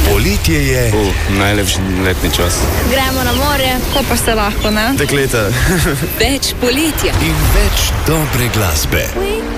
Poletje je najlepši letni čas. Gremo na morje, ko pa se lahko, ne? Dekleta. Več poletja In več dobre glasbe.